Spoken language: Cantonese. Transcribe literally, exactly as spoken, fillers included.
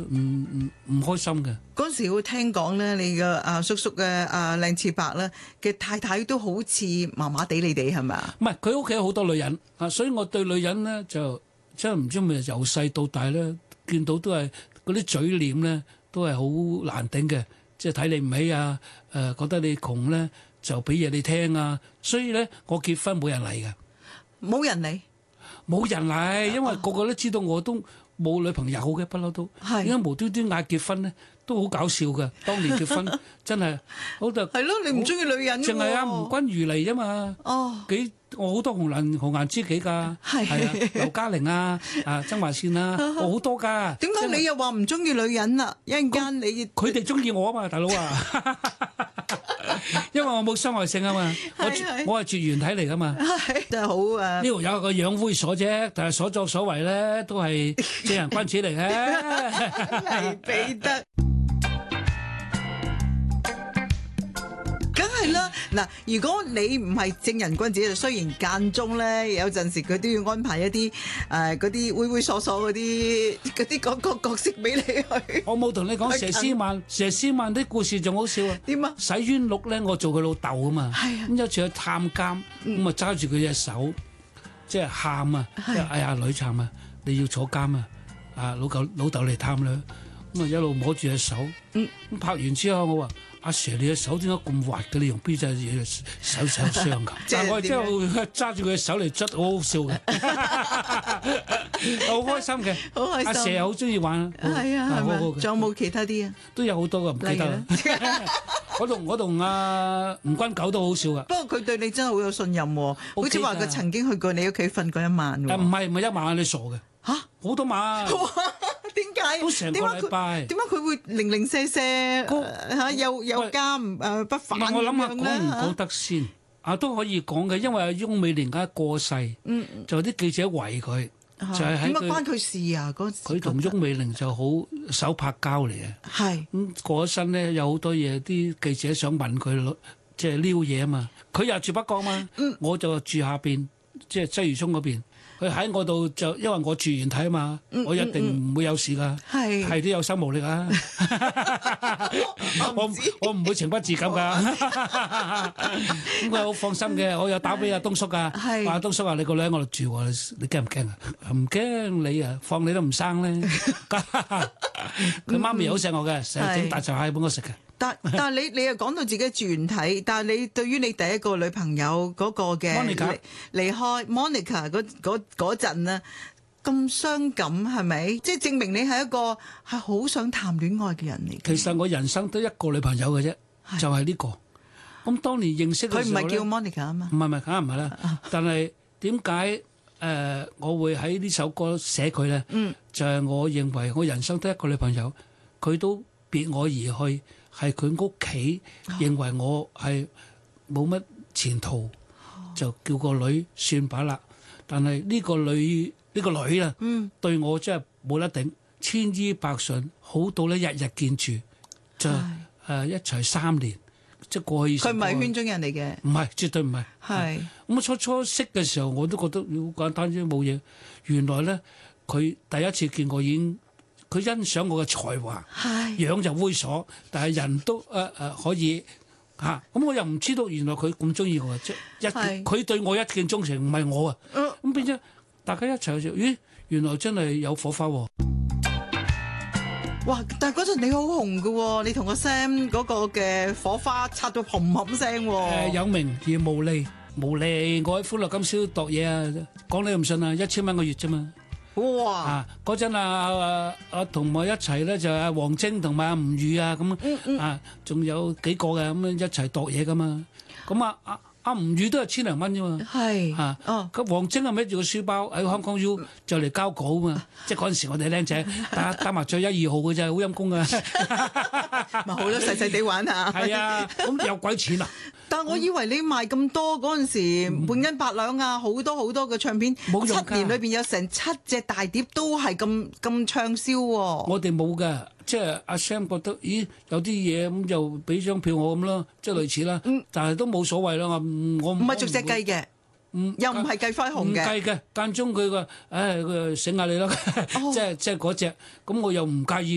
唔唔唔開心嘅。 嗰陣時會聽講咧，你嘅阿叔叔嘅阿靚次伯咧嘅太太都好似麻麻地你哋係咪啊？ 唔係，佢屋企有好多女人啊，所以我對女人咧就真係唔知咪由細到大咧，見到都係嗰啲嘴臉咧都係好難頂嘅，即係睇你唔起啊，誒、呃、覺得你窮咧就俾嘢你聽啊，所以咧我結婚冇人嚟嘅， 冇人嚟， 冇人嚟，因為個個都知道我都冇女朋友嘅，不嬲都， 係點解無端端嗌結婚咧？都好搞笑嘅，當年結婚真係好就係咯，你唔中意女人嘅喎， 淨係阿吳君如嚟啫嘛。 哦， 幾我好多紅顏紅顏知己㗎， 係係啊，劉嘉玲啊，啊曾華倩啊，我好多㗎。 點解你又話唔中意女人啦？一陣間你佢哋中意我啊嘛，大佬啊，因為我冇傷害性啊嘛，我我係絕緣體嚟㗎嘛。 係真係好誒， 呢度有個養猥瑣啫，但係所作所為咧都係正人君子嚟嘅。 黎彼得。梗係啦，嗱，如果你唔係正人君子，就雖然間中咧有陣時佢都要安排一啲誒嗰啲猥猥瑣瑣嗰啲嗰啲嗰個角色俾你去。 我冇同你講佘詩曼，佘詩曼啲故事仲好笑啊！ 點啊？ 洗冤錄咧，我做佢老豆啊嘛，咁有次去探監，咁啊揸住佢隻手，即係喊啊，即係哎呀女慘啊，你要坐監啊！啊老舊老豆嚟探你，咁啊一路摸住隻手，咁拍完之後我話。阿 Sir， 你嘅手點解咁滑嘅？你用邊隻嘢手手傷㗎？但係我之後揸住佢嘅手嚟捽，好好笑嘅，好開心嘅。 好開心。 阿 Sir 好中意玩。 係啊，係咪？仲有冇其他啲啊？ 都有好多嘅，唔記得啦。我同我同阿吳君九都好笑㗎。 不過佢對你真係好有信任喎，好似話佢曾經去過你屋企瞓過一晚喎。 唔係唔係一晚，你傻嘅。嚇！好多晚。 點解？ 都成個禮拜。 點解佢會零零舍舍嚇又又家唔誒不反咁樣咧？ 我諗下講唔講得先啊，都可以講嘅，因為阿翁美玲而家過世，嗯、就啲記者圍佢，就係喺佢。點解關佢事啊？嗰佢同翁美玲就好手拍交嚟嘅。 係咁、 嗯、過咗身咧，有好多嘢啲記者想問佢，即係撩嘢啊嘛。佢又住北角嘛，嗯、我就住下邊，即係鰂魚涌嗰邊。佢喺我度就，因為我住完睇啊嘛，嗯、我一定唔會有事噶，係係都有心無力啊！我我唔會情不自禁噶，咁佢好放心嘅。我又打俾阿東叔噶，話阿東叔話你個女喺我度住喎，你驚唔驚啊？唔驚你啊，放你都唔生咧。佢媽咪好錫我嘅，成日整大閘蟹俾我食嘅。 但但係你你又講到自己住完體，但係你對於你第一個女朋友嗰個嘅離離開 Monica 嗰嗰嗰陣咧，咁傷感係咪？即係證明你係一個係好想談戀愛嘅人嚟。 其實我人生得一個女朋友嘅啫，就係呢個。咁當年認識嘅時候咧， 佢唔係叫 Monica 啊嘛？ 唔係唔係，梗係唔係啦。但係點解誒我會喺呢首歌寫佢咧？嗯，就係我認為我人生得一個女朋友，佢都別我而去。係佢屋企認為我係冇乜前途，哦、就叫個女算把啦。但係呢個女呢、呢個女啊，嗯、對我真係冇得頂，千依百順，好到咧日日見住，就誒、呃、一齊三年，即係過去。佢唔係圈中人嚟嘅， 唔係，絕對唔係。係咁我初初識嘅時候，我都覺得好簡單啫，冇嘢。原來咧，佢第一次見我已經。佢欣賞我嘅才華，樣就猥瑣，但係人都誒誒、呃呃、可以嚇。咁、啊、我又唔知道原來佢咁中意我，即一佢對我一見鍾情，唔係我啊。咁變咗大家一齊就咦，原來真係有火花喎、啊！ 哇！但係嗰陣你好紅㗎喎，你同個 Sam 嗰個嘅火花擦到嘭嘭聲喎。誒、 呃、有名而無利，無利我喺歡樂今宵度嘢啊！講你唔信啊，一千蚊個月啫嘛。 哇！ 啊嗰陣啊啊同我一齊咧就係黃晶同埋阿吳宇啊咁、嗯嗯、啊，仲有幾個嘅咁樣一齊度嘢噶嘛。咁啊阿阿吳宇都係千零蚊啫嘛。係啊哦。咁黃晶係孭住個書包喺香港 U 就嚟交稿啊嘛。即係嗰陣時我哋僆仔打打麻雀一二號嘅啫，好陰功噶。 咪好咯，細細地玩下。 係啊，咁有鬼錢啊！ 但係我以為你賣咁多嗰陣時，半斤八兩啊，好多好多嘅唱片，七年裏邊有成七隻大碟都係咁咁暢銷喎。 我哋冇㗎，即係阿 Sam 覺得，咦有啲嘢咁就俾張票我咁咯，即係類似啦。嗯、但係都冇所謂啦，我我唔係逐隻計嘅，嗯、又唔係計分紅嘅。唔計嘅，間中佢個，唉佢醒下你咯，即係即係嗰隻，咁我又唔介意。